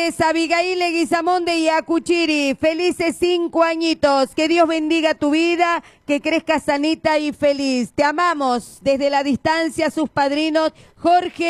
Es Abigail Leguizamón de Yacuchiri, felices 5 añitos, que Dios bendiga tu vida, que crezcas sanita y feliz. Te amamos desde la distancia, sus padrinos, Jorge.